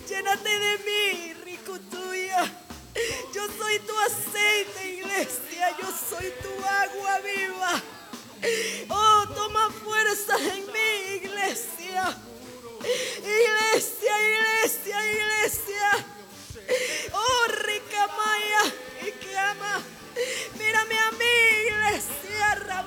Llénate de mí, Ricutuya. Yo soy tu aceite, iglesia. Yo soy tu agua viva.